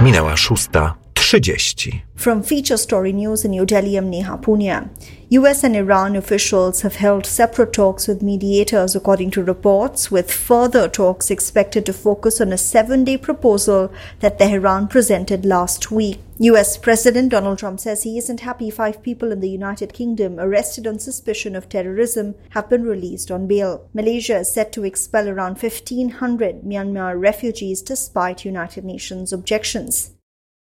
Minęła 6:30. From Feature Story News in New Delhi, I'm Neha Punia. US and Iran officials have held separate talks with mediators, according to reports, with further talks expected to focus on a 7-day proposal that Tehran presented last week. US President Donald Trump says he isn't happy 5 people in the United Kingdom arrested on suspicion of terrorism have been released on bail. Malaysia is set to expel around 1,500 Myanmar refugees despite United Nations objections.